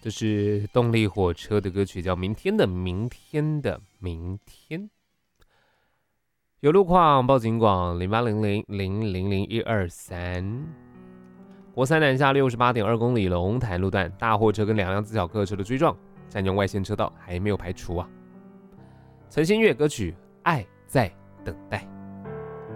这是动力火车的歌曲，叫《明天的明天的明天》。有路况报警广0800000123。国三南下68.2公里龙潭路段，大货车跟2辆自小客车的追撞，占用外线车道还没有排除啊。陈星月歌曲《爱在等待》。